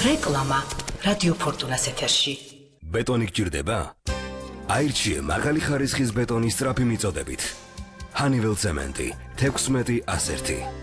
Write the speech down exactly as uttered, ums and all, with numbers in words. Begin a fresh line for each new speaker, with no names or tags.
რეკლამა რადიო ფორტუნას ეთერში.
ბეტონი გჭირდება? აირჩიე მაღალი ხარისხის ბეტონის სწრაფი მიწოდებით. ჰანიվել ცემენტი თექვსმეტი ასერთი.